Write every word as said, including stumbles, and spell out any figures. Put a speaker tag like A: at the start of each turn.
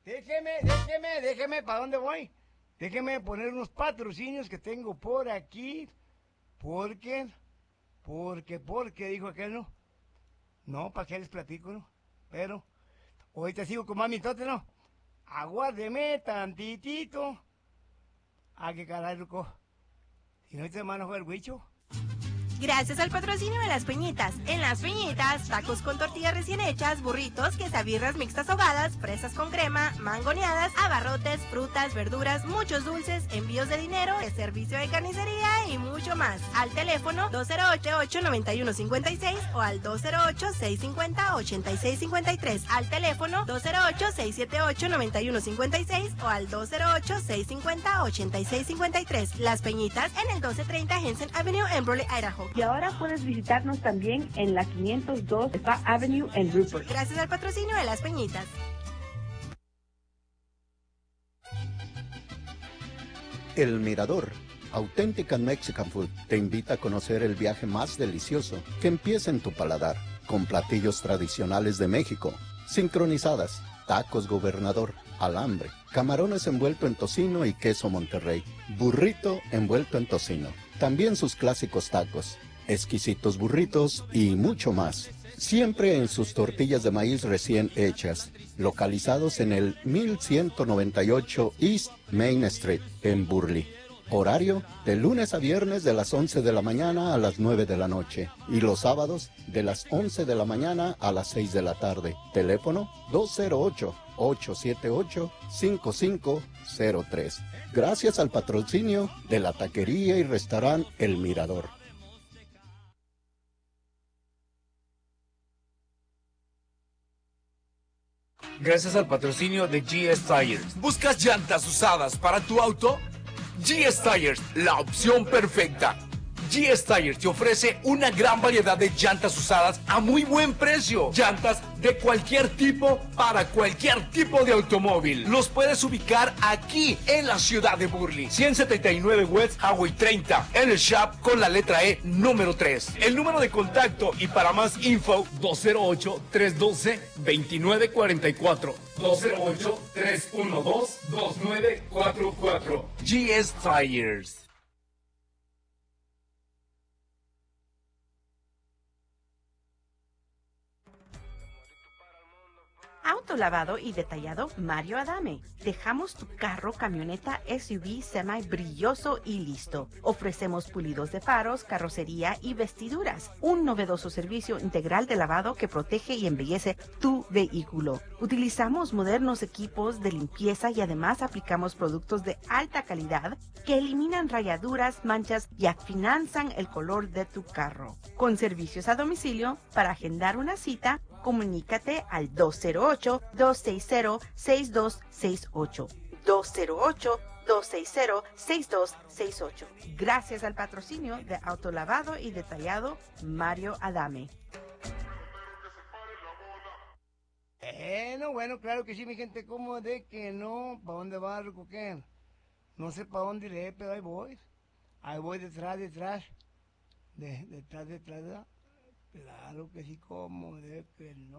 A: Déjeme, déjeme, déjeme, ¿para dónde voy? Déjeme poner unos patrocinios que tengo por aquí. Porque, porque, porque, dijo aquel, ¿no? No, ¿para qué les platico, no? Pero, ahorita sigo con mami tote, ¿no? Aguárdeme tantitito. ¿A qué caray, loco? Si no, este hermano fue el huicho.
B: Gracias al patrocinio de Las Peñitas. En Las Peñitas, tacos con tortillas recién hechas, burritos, quesabirras mixtas ahogadas, fresas con crema, mangoneadas, abarrotes, frutas, verduras, muchos dulces, envíos de dinero, servicio de carnicería y mucho más. Al teléfono dos cero ocho, ocho nueve uno, cinco seis o al dos cero ocho, seis cinco cero, ocho seis cinco tres. Al teléfono dos cero ocho, seis siete ocho, nueve uno cinco seis o al dos cero ocho, seis cinco cero, ocho seis cinco tres. Las Peñitas en el doce treinta Henson Avenue en Burley, Idaho.
C: Y ahora puedes visitarnos también en la quinientos dos Spa Avenue en Rupert.
B: Gracias al patrocinio de Las Peñitas.
D: El Mirador, Authentic and Mexican Food, te invita a conocer el viaje más delicioso que empieza en tu paladar, con platillos tradicionales de México, sincronizadas, tacos gobernador, alambre, camarones envuelto en tocino y queso Monterrey, burrito envuelto en tocino, también sus clásicos tacos, exquisitos burritos y mucho más. Siempre en sus tortillas de maíz recién hechas, localizados en el mil ciento noventa y ocho East Main Street, en Burley. Horario de lunes a viernes de las once de la mañana a las nueve de la noche y los sábados de las once de la mañana a las seis de la tarde. Teléfono dos cero ocho, ocho siete ocho, cinco cinco cero tres. Gracias al patrocinio de la taquería y restaurante El Mirador.
E: Gracias al patrocinio de G S Tires. ¿Buscas llantas usadas para tu auto? G S Tires, la opción perfecta. G S Tires te ofrece una gran variedad de llantas usadas a muy buen precio. Llantas de cualquier tipo para cualquier tipo de automóvil. Los puedes ubicar aquí en la ciudad de Burley. ciento setenta y nueve West Highway treinta, en el shop con la letra E número tres. El número de contacto y para más info dos cero ocho, tres uno dos, dos nueve cuatro cuatro. dos cero ocho, tres uno dos, dos nueve cuatro cuatro. G S Tires.
F: Autolavado y detallado Mario Adame. Dejamos tu carro, camioneta, S U V, semi brilloso y listo. Ofrecemos pulidos de faros, carrocería y vestiduras. Un novedoso servicio integral de lavado que protege y embellece tu vehículo. Utilizamos modernos equipos de limpieza y además aplicamos productos de alta calidad que eliminan rayaduras, manchas y afianzan el color de tu carro. Con servicios a domicilio, para agendar una cita, comunícate al dos cero ocho, dos seis cero, seis dos seis ocho. dos cero ocho, dos seis cero, seis dos seis ocho. Gracias al patrocinio de Autolavado y Detallado Mario Adame.
A: Bueno, bueno, claro que sí, mi gente, ¿cómo de que no? ¿Para dónde va, Recoquén? No sé para dónde iré, pero ahí voy. Ahí voy detrás, detrás. De, detrás, detrás, ¿verdad? Claro que sí, ¿cómo de que no?